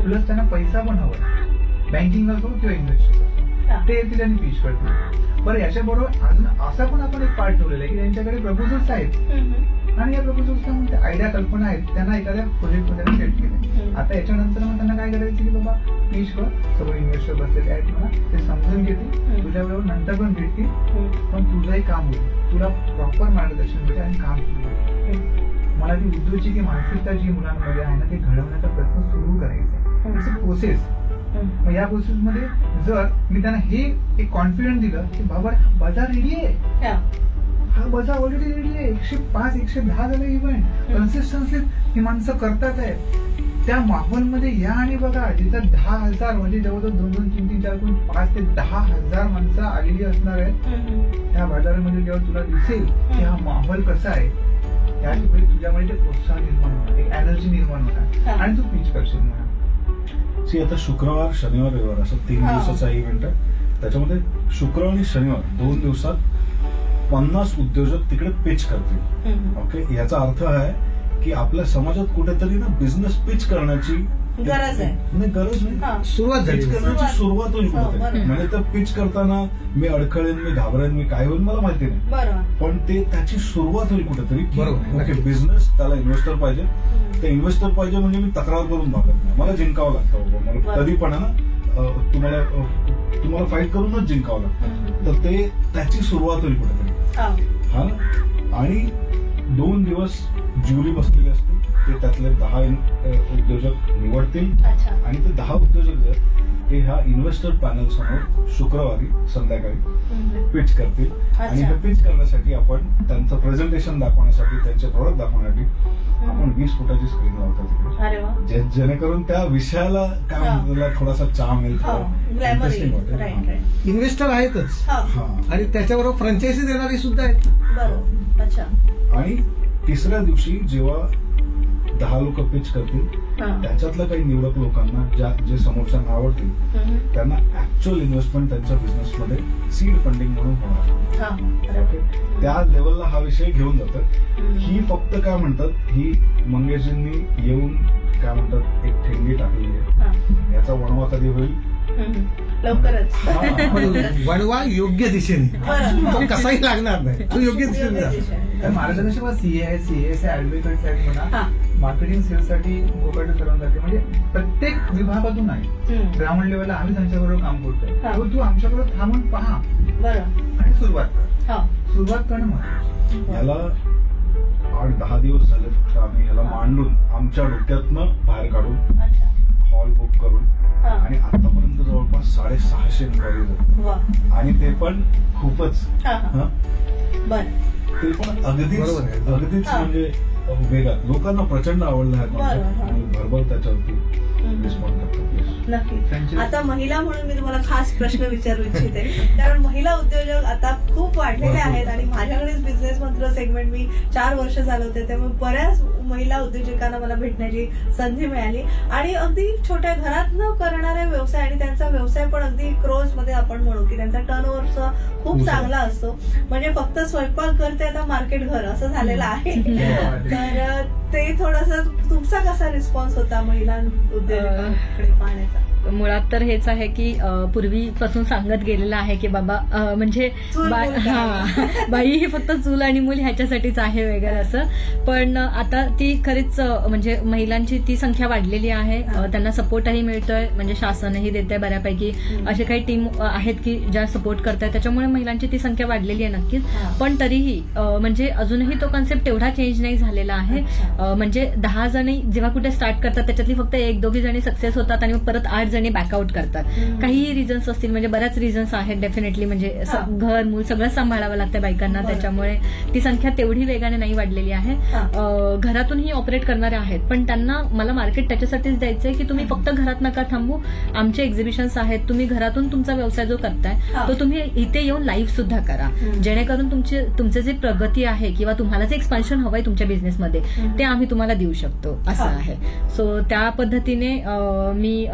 Plus त्यांना पैसा पण हवा, बँकिंग असो किंवा इन्व्हेस्टर असो, ते येतील आणि पिच करतील. बरं, याच्याबरोबर अजून असा पण आपण एक पार्ट ठेवलेला आहे की त्यांच्याकडे प्रपोजल्स आहेत आणि या प्रपोजल्सच्या आयडिया कल्पना आहेत, त्यांना एखाद्या प्रोजेक्टमध्ये सेट केले. आता याच्यानंतर मग त्यांना काय करायचं की बाबा पिच कर, सर्व इन्व्हेस्टर बसलेले आहेत मला, ते समजून घेतील, तुझ्याबरोबर नंतर पण भेटतील, पण तुझंही काम होईल, तुला प्रॉपर मार्गदर्शन भेटेल आणि काम सुरू होईल. मला ती उद्योजकी मानसिकता जी मुलांमध्ये आहे ना, ते घडवण्याचा प्रयत्न सुरू करायचा आहे. It's a process. मग या प्रोसेसमध्ये जर मी त्यांना हे एक कॉन्फिडन्स दिलं की बाबा बाजार रेडी आहे, हा बाजार ऑलरेडी रेडी आहे, 105 110 झालं इव्हेंट, कन्सिस्टन्सी ही माणसं करतात आहे, त्या माहोलमध्ये या आणि बघा जिथं 10,000 म्हणजे जवळजवळ 2 3 3 4 5 ते 10,000 माणसं आलेली असणार आहे त्या बाजारामध्ये. जेव्हा तुला दिसेल की हा माहोल कसा आहे, त्यावेळी तुझ्यामध्ये ते प्रोत्साहन निर्माण होणार, एक एनर्जी निर्माण होणार आणि तू पिच करशील म्हणा. आता शुक्रवार शनिवार रविवार असं 3 दिवसाचा इव्हेंट आहे. त्याच्यामध्ये शुक्रवार आणि शनिवार 2 दिवसात 50 उद्योजक तिकडे पिच करतील. ओके, याचा अर्थ आहे की आपल्या समाजात कुठेतरी ना बिझनेस पिच करण्याची गरज आहे. नाही, गरज नाही, सुरुवात झाली, पिच करण्याची सुरुवात होईल कुठेतरी. म्हणजे तर पिच करताना मी अडखळेन, मी घाबरेन, मी काय होईल मला माहिती नाही, पण ते त्याची सुरुवात होईल कुठेतरी. ओके, बिझनेस त्याला इन्व्हेस्टर पाहिजे, ते इन्व्हेस्टर पाहिजे म्हणजे मी तक्रार करून भागत नाही, मला जिंकावं लागतं. मला कधी पण आहे ना, तुम्हाला फाईट करूनच जिंकावं लागतं. तर ते त्याची सुरुवात होईल कुठेतरी. हा ना, आणि 2 दिवस ज्युरी बसलेली असते, ते त्यातले 10 उद्योजक निवडतील आणि ते 10 उद्योजक जर ते ह्या इन्व्हेस्टर पॅनल समोर शुक्रवारी संध्याकाळी पिच करतील. आणि हे पिच करण्यासाठी आपण त्यांचं प्रेझेंटेशन दाखवण्यासाठी, त्यांचे प्रोडक्ट दाखवण्यासाठी आपण 20 फुटाची स्क्रीन लावतो तिकडे, जेणेकरून त्या विषयाला काय म्हणतात थोडासा चाम येईल, इंटरेस्टिंग वाटेल. इन्व्हेस्टर आहेतच आणि त्याच्याबरोबर फ्रँचायझी देणारी सुद्धा आहेत. आणि तिसऱ्या दिवशी जेव्हा 10 लोक पिच करतील, त्याच्यातल्या काही निवडक लोकांना जे समोरच्यांना आवडतील त्यांना ऍक्च्युअल इन्व्हेस्टमेंट त्यांच्या बिझनेसमध्ये सीड फंडिंग म्हणून होणार. त्या लेवलला हा विषय घेऊन जातात. ही फक्त काय म्हणतात, ही मंगेशजींनी येऊन काय म्हणतात एक ठेंगी टाकली आहे. याचा वणवा कधी होईल लवकरच. वणवा योग्य दिशेने, कसाही लागणार नाही, तो योग्य दिशेने. मार्गदर्शक सीएस ऍडव्होकेट्स आहेत म्हणा, मार्केटिंग सेल्स साठी गोकाटे सरांसाठी, म्हणजे प्रत्येक विभागातून आहे. ग्राउंड लेवलला आम्ही त्यांच्याबरोबर काम करतोय, तू आमच्याबरोबर थांबून पहा आणि सुरुवात कर. सुरुवात करणं महत्त्वाचं. याला 8-10 दिवस झाले फक्त आम्ही ह्याला मांडून आमच्या डोक्यातनं बाहेर काढून हॉल बुक करून, आणि आतापर्यंत जवळपास 650 इन्क्वायरीज आणि ते पण खूपच, ते पण अगदीच म्हणजे वेगात. लोकांना प्रचंड आवडलं आहे आणि भरभर त्याच्यावरती रिस्पॉन्ड करतात. नक्की. आता महिला म्हणून मी तुम्हाला खास प्रश्न विचारू इच्छिते, कारण महिला उद्योजक आता खूप वाढलेले आहेत आणि माझ्याकडेच बिझनेस मंत्र सेगमेंट मी 4 वर्ष चालवते, त्यामुळे बऱ्याच महिला उद्योजकांना मला भेटण्याची संधी मिळाली. आणि अगदी छोट्या घरात न करणारे व्यवसाय, आणि त्यांचा व्यवसाय पण अगदी क्रोर्स मध्ये आपण म्हणू की त्यांचा टर्नओव्हर खूप चांगला असतो. म्हणजे फक्त स्वयंपाक करते आता मार्केट घर असं झालेलं आहे. तर ते थोडंसं तुमचा कसा रिस्पॉन्स होता महिला उद्योजकांकडे पाहण्याचा? मुळात तर हेच आहे की पूर्वीपासून सांगत गेलेलं आहे की बाबा म्हणजे बाई ही फक्त चूल आणि मूल ह्याच्यासाठीच आहे वगैरे असं. पण आता ती खरीच म्हणजे महिलांची ती संख्या वाढलेली आहे, त्यांना सपोर्टही मिळतोय, म्हणजे शासनही देते बऱ्यापैकी. असे काही टीम आहेत की ज्या सपोर्ट करतायत, त्याच्यामुळे महिलांची ती संख्या वाढलेली आहे नक्कीच. पण तरीही म्हणजे अजूनही तो कॉन्सेप्ट तेवढा चेंज नाही झालेला आहे. म्हणजे 10 जणी जेव्हा कुठे स्टार्ट करतात त्याच्यातली फक्त 1-2 जणी सक्सेस होतात आणि मग परत 8 जणी बॅकआउट करतात. काही रिझन्स असतील, म्हणजे बऱ्याच रिझन्स आहेत डेफिनेटली. म्हणजे घर मूल सगळं सांभाळावं लागतं बायकांना, त्याच्यामुळे ती संख्या तेवढी वेगाने नाही वाढलेली आहे. घरातूनही ऑपरेट करणारे आहेत, पण त्यांना मला मार्केट त्याच्यासाठीच द्यायचंय की तुम्ही फक्त घरात नका थांबू, आमचे एक्झिबिशन्स आहेत, तुम्ही घरातून तुमचा व्यवसाय जो करताय तो तुम्ही इथे येऊन लाईव्ह सुद्धा करा, जेणेकरून तुमचे जे प्रगती आहे किंवा तुम्हाला जे एक्सपान्शन हवंय तुमच्या बिझनेसमध्ये ते आम्ही तुम्हाला देऊ शकतो असं आहे. सो त्या पद्धतीने मी जॉईन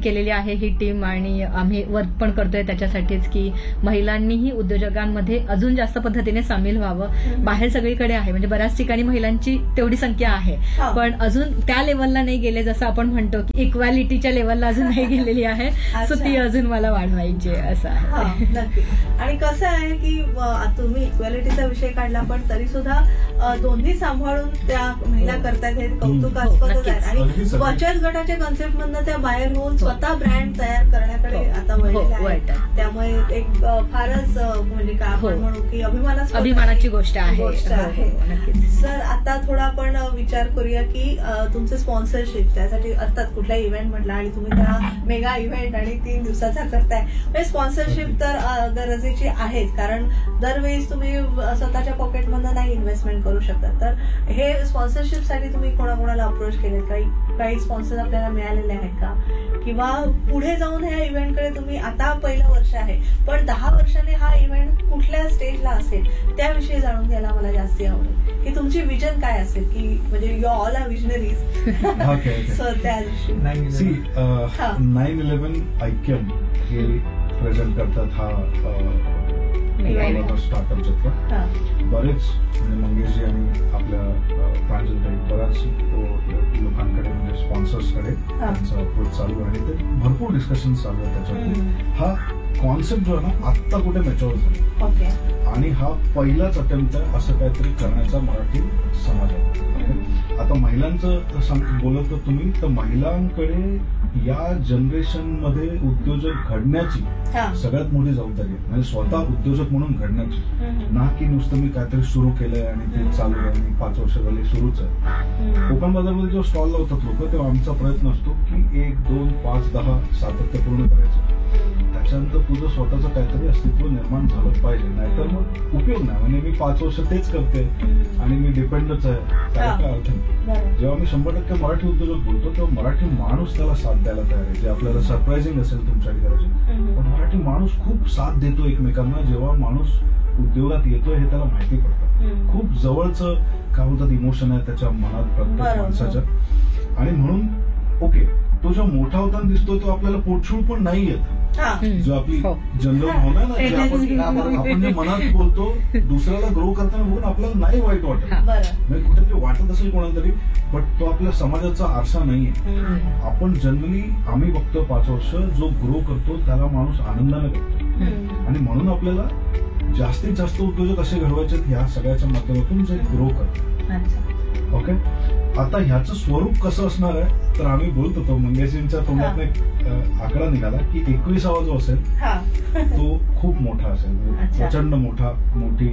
केलेली आहे ही टीम आणि आम्ही वर्क पण करतोय त्याच्यासाठीच की महिलांनीही उद्योजकांमध्ये अजून जास्त पद्धतीने सामील व्हावं. बाहेर सगळीकडे आहे म्हणजे बऱ्याच ठिकाणी महिलांची तेवढी संख्या आहे पण अजून त्या लेवलला नाही गेले जसं आपण म्हणतो की इक्वॅलिटीच्या लेवलला अजून नाही गेलेली आहे. सो ती अजून मला वाढवायची आहे असं आहे. नक्की. आणि कसं आहे की तुम्ही इक्वॅलिटीचा विषय काढला पण तरी सुद्धा दोन्ही सांभाळून त्या महिला करतायत हे कौतुकास्पदच आहे. आणि बचत गटाच्या कॉन्सेप्ट मधनं त्या बाहेर होऊन स्वतः ब्रँड तयार करण्याकडे आता वळलेल्या आहेत. त्यामुळे एक फारच म्हणजे काय आपण म्हणू की अभिमानाची गोष्ट आहे. सर आता थोडा आपण विचार करूया की तुमचं स्पॉन्सरशिप त्यासाठी अर्थात कुठला इव्हेंट म्हटला आणि तुम्ही त्या मेगा इव्हेंट आणि 3 दिवसाचा करताय म्हणजे स्पॉन्सरशिप तर गरजेची आहेच कारण दरवेळेस तुम्ही स्वतःच्या पॉकेटमधनं नाही इन्व्हेस्टमेंट करू शकता. तर हे स्पॉन्सरशिपसाठी तुम्ही कोणाकोणाला अप्रोच केले काही स्पॉन्सर आपल्याला मिळालेले आहेत का किंवा पुढे जाऊन ह्या इव्हेंटकडे तुम्ही आता पहिलं वर्ष आहे पण 10 वर्षाने हा इव्हेंट कुठल्या स्टेजला असेल त्याविषयी जाणून घ्यायला मला जास्ती आवडेल की तुमची विजन काय असेल की म्हणजे you all R visionaries. Sir त्या दिवशी 9/11 ऐक्यम हे प्रेझेंट करतात हा स्टार्टअप जत्रा. बरेच म्हणजे मंगेशजी आणि आपल्या प्रांजलताई बऱ्याच लोकांकडे म्हणजे स्पॉन्सर्सकडे त्यांचा अप्रोच चालू आहे. ते भरपूर डिस्कशन चालू आहे त्याच्यावरती. हा कॉन्सेप्ट जो आहे ना आत्ता कुठे मॅच्युअर झाला आणि हा पहिलाच अटेम्प्ट आहे असं काहीतरी करण्याचा मराठी समाजात. आता महिलांचं बोलत तर तुम्ही तर महिलांकडे या जनरेशन मध्ये उद्योजक घडण्याची सगळ्यात मोठी जबाबदारी आहे म्हणजे स्वतः उद्योजक म्हणून घडण्याची ना की नुसतं मी काहीतरी सुरू केलंय आणि ते चालू आहे आणि 5 वर्ष झाली सुरूच आहे. कोकण बाजारमध्ये जेव्हा स्टॉल लावतात लोक तेव्हा आमचा प्रयत्न असतो की 1, 2, 5, 10 सातत्यपूर्ण करायचं. त्याच्यानंतर तुझं स्वतःचं काहीतरी अस्तित्व निर्माण झालं पाहिजे नाहीतर मग उपयोग नाही म्हणजे मी 5 वर्ष तेच करते आणि मी डिपेंडच आहे त्याला काय अर्थ नाही. जेव्हा मी 100% मराठी उद्योजक बोलतो तेव्हा मराठी माणूस त्याला साथ द्यायला तयार आहे जे आपल्याला सरप्राइझिंग असेल तुमच्या घराचे पण मराठी माणूस खूप साथ देतो एकमेकांना जेव्हा माणूस उद्योगात येतोय हे त्याला माहिती पडतं. खूप जवळचं काय बोलतात इमोशन आहे त्याच्या मनात प्रत्येक माणसाच्या आणि म्हणून ओके तो जो मोठा होताना दिसतोय तो आपल्याला पोटशूळ पण नाही येत जो आपली जनरल भावना ना जे आपण जे मनात बोलतो दुसऱ्याला ग्रो करताना बघून आपल्याला नाही वाईट वाटत म्हणजे कुठेतरी वाटत असेल कोणाला तरी बट तो आपल्या समाजाचा आरसा नाहीये. आपण जनरली आम्ही बघतो 5 वर्ष जो ग्रो करतो त्याला माणूस आनंदाने करतो आणि म्हणून आपल्याला जास्तीत जास्त उद्योजक असे घडवायचे ह्या सगळ्याच्या माध्यमातून जे ग्रो करतो. ओके आता ह्याचं स्वरूप कसं असणार आहे तर आम्ही बोलत होतो मंगेशजींच्या तोंडात एक आकडा निघाला की 21वा जो असेल तो खूप मोठा असेल प्रचंड मोठी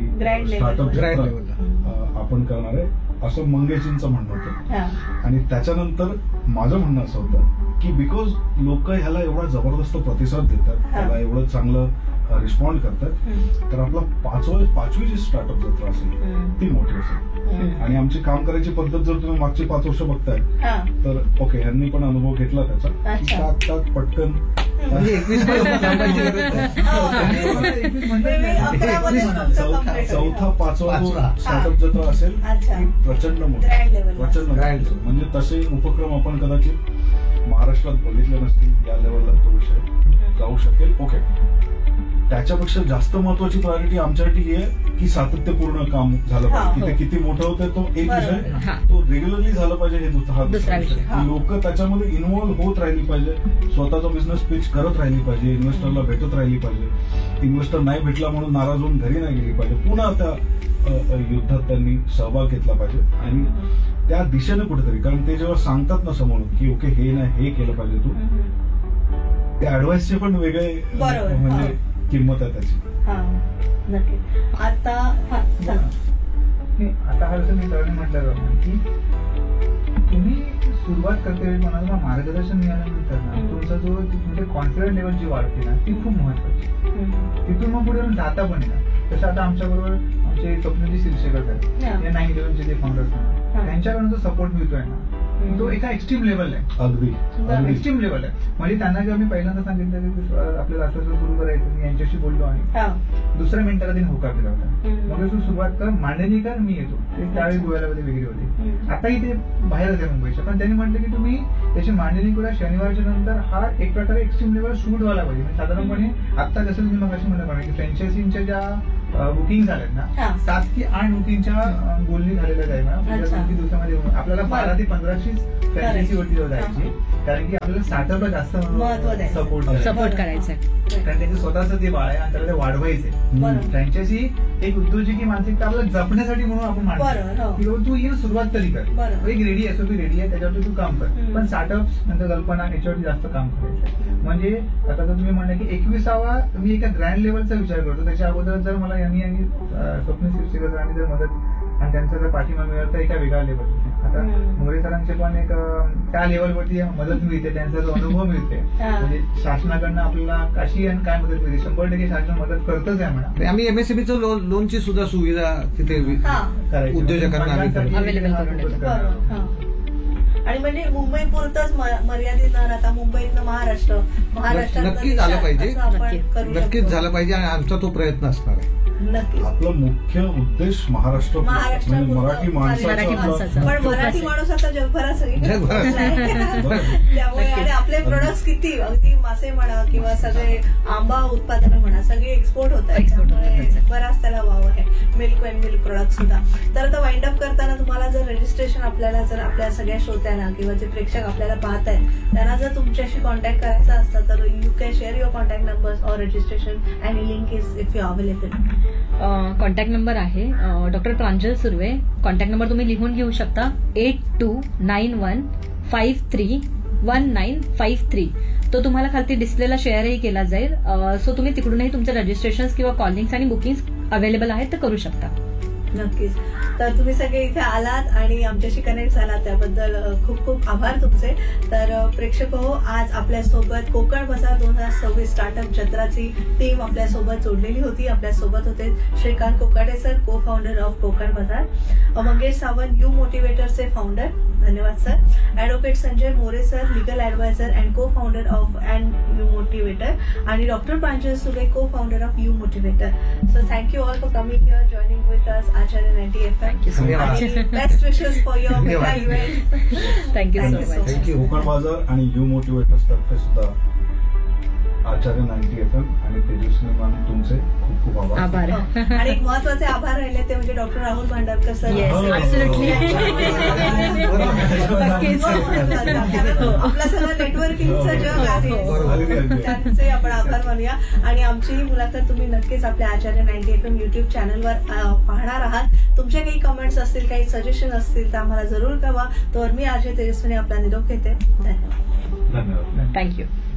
स्टार्टअप आपण करणार आहे असं मंगेशजींचं म्हणणं होतं. आणि त्याच्यानंतर माझं म्हणणं असं होतं की बिकॉज लोक ह्याला एवढा जबरदस्त प्रतिसाद देतात त्याला एवढं चांगलं रिस्पॉन्ड करतात तर आपला 5वी जी स्टार्टअप जत्रा असेल ती मोठी असेल. आणि आमची काम करायची पद्धत जर तुम्ही मागची 5 वर्ष बघताय तर ओके ह्यांनी पण अनुभव घेतला त्याचा टाक पटकन चौथा 5वा जो स्टार्टअप जत्रा असेल ती प्रचंड म्हणजे तसे उपक्रम आपण कदाचित महाराष्ट्रात बघितले नसतील या लेवलला तो विषय जाऊ शकेल. ओके त्याच्यापेक्षा जास्त महत्वाची प्रायोरिटी आमच्यासाठी ही आहे की सातत्यपूर्ण काम झालं पाहिजे. तिथे किती मोठं होतं तो एक विषय तो रेग्युलरली झालं पाहिजे हे दुसरा विषय. लोक त्याच्यामध्ये इन्व्हॉल्व्ह होत राहिली पाहिजे स्वतःचा बिझनेस पिच करत राहिली पाहिजे इन्व्हेस्टरला भेटत राहिली पाहिजे इन्व्हेस्टर नाही भेटला म्हणून नाराज होऊन घरी नाही गेली पाहिजे पुन्हा त्या युद्धात त्यांनी सहभाग घेतला पाहिजे आणि त्या दिशेने कुठेतरी कारण ते जेव्हा सांगतात ना समोरून की ओके हे नाही हे केलं पाहिजे तू त्या ऍडवाइसचे पण वेगळे म्हणजे किंमत आहे त्याची. आता हा जसं मी त्यावेळी म्हटलं जातं की तुम्ही सुरुवात करते वेळी कोणाला मार्गदर्शन मिळाल्यानंतर ना तुमचा जो म्हणजे कॉन्फिडन्स लेवल जी वाढते ना ती खूप महत्वाची. तिथून मग पुढे जाता पण येणार. तसं आता आमच्याबरोबर आमचे स्वप्नजी शिक्षकच आहेत या 9/11चे जे फाउंडर्स त्यांच्याकडून जो सपोर्ट मिळतोय ना तो एका एक्स्ट्रीम लेवल आहे, अगदी एक्स्ट्रीम लेवल आहे. म्हणजे त्यांना जेव्हा मी पहिल्यांदा सांगितलं की आपल्याला असं सुरू करायचं, मी यांच्याशी बोललो आणि दुसऱ्या मिनिटाला तिने होकार दिला होता. मग तू सुरुवात कर, मांडणी कर, मी येतो. ते त्यावेळी गोव्याला वेगळी होती, आताही ते बाहेरच आहे मुंबईच्या. पण त्यांनी म्हटलं की तुम्ही त्याची मांडणी करा शनिवारच्या नंतर, हा एक प्रकारे एक्स्ट्रीम लेवल शूट व्हायला पाहिजे. साधारणपणे आता जसं तुम्ही मग अशी म्हणलं की फ्रँचायझींच्या ज्या बुकिंग झाल्यात ना, 7 की 8 बुकिंगच्या बोलणी झालेल्या आहे ना, पुढच्या 2 दिवसामध्ये आपल्याला 12 ते 15ची फ्रँचायझी वरती जायची. कारण की आपल्याला स्टार्टअपला जास्त सपोर्ट करायचा आहे, कारण त्याचं स्वतःच ते बाळ आहे आणि त्याला ते वाढवायचंय. फ्रँचायझी एक उद्योजकी मानसिकता आपल्याला जपण्यासाठी म्हणून आपण मांडतो की तू येऊन सुरुवात तरी कर, एक रेडी एसओपी रेडी आहे, त्याच्यावरती तू काम कर. पण स्टार्टअप नंतर कल्पना याच्यावरती जास्त काम करायचं. म्हणजे आता जर तुम्ही म्हणलं की 21वा मी एका ग्रँड लेवलचा विचार करतो, त्याच्या अगोदर जर मला यांनी आणि स्वप्नील शिरसेकरांनी जर मदत आणि त्यांचा जर पाठिंबा मिळाला तर एका वेगळ्या लेवल. आता मोरे सरांचे पण एक त्या लेवलवरती मदत मिळते, त्यांचा जो अनुभव मिळते. म्हणजे शासनाकडनं आपल्याला कशी आणि काय मदत मिळते, 100% शासन मदत करतच आहे म्हणा. आम्ही एमएसएमईचं लोनची सुद्धा सुविधा तिथे उद्योजकांना अवेलेबल करून देतो. आणि म्हणजे मुंबई पुरतच मर्यादित न राहता मुंबईतनं महाराष्ट्रात नक्कीच झालं पाहिजे, नक्कीच झालं झालं पाहिजे आणि आमचा तो प्रयत्न असणार आहे. नक्की. आपला मुख्य उद्देश महाराष्ट्र मराठी माणसाचा. पण मराठी माणूस आता जगभरात त्यामुळे आणि आपले प्रोडक्ट्स किती, अगदी मासे म्हणा किंवा सगळे आंबा उत्पादनं म्हणा, सगळे एक्सपोर्ट होत आहेत. त्यामुळे बराच त्याला वाव आहे, मिल्क अँड मिल्क प्रोडक्ट सुद्धा. तर आता वाइंड अप करताना तुम्हाला जर रजिस्ट्रेशन आपल्याला जर आपल्या सगळ्या श्रोत्यांना किंवा जे प्रेक्षक आपल्याला पाहत आहेत त्यांना जर तुमच्याशी कॉन्टॅक्ट करायचा असता तर you can share your contact numbers or registration and link is if you available. Contact number आहे डॉक्टर प्रांजल सुर्वे. कॉन्टॅक्ट नंबर तुम्ही लिहून घेऊ शकता 8291531953. तो तुम्हाला खालती डिस्प्लेला शेअरही केला जाईल. सो तुम्ही तिकडूनही तुमचे रजिस्ट्रेशन किंवा कॉलिंग्स आणि बुकिंग अवेलेबल आहेत तर करू शकता. नक्कीच. तर तुम्ही सगळे इथे आलात आणि आमच्याशी कनेक्ट झालात त्याबद्दल खूप खूप आभार तुमचे. तर प्रेक्षक हो, आज आपल्यासोबत कोकण बाजार 2026 स्टार्टअप जत्राची टीम आपल्यासोबत जोडलेली होती. आपल्यासोबत होते श्रीकांत कोकाटे सर, को फाउंडर ऑफ कोकण बाजार, मंगेश सावंत यू मोटिवेटरचे फाउंडर, धन्यवाद sir. Advocate Sanjay More sir, legal adviser and को founder of and you motivator, आणि डॉक्टर प्रांजल सुर्वे, को founder of you motivator. So thank you all for coming here, joining with us Acharya 90 FM. Thank you so much. Best wishes for your mega event. Thank you so much. Konkan बाजार आणि you motivators तर्फे सुद्धा आचार्य 90 FM आणि तेजस्वी ma'am तुमचे खूप खूप आभार. आणि एक महत्वाचे आभार राहिले ते म्हणजे doctor Rahul Bhandarkar sir. Absolutely. आपलं सगळं नेटवर्किंगचं जग आहे, त्यांचे आपण आभार मानूया. आणि आमची ही मुलाखत तुम्ही नक्कीच आपल्या आचार्य 90 FM युट्यूब चॅनलवर पाहणार आहात. तुमचे काही कमेंट्स असतील, काही सजेशन असतील तर आम्हाला जरूर कळवा. तर मी आजय तेजस्वीने आपला निरोप घेते. धन्यवाद. धन्यवाद. थँक्यू.